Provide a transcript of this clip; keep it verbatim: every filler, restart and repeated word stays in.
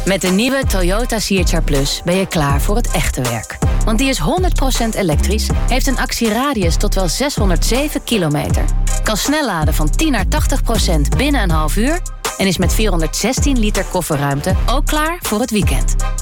Met de nieuwe Toyota C H R Plus ben je klaar voor het echte werk. Want die is honderd procent elektrisch, heeft een actieradius tot wel zeshonderdzeven kilometer... kan snel laden van tien naar tachtig procent binnen een half uur... en is met vierhonderdzestien liter kofferruimte ook klaar voor het weekend.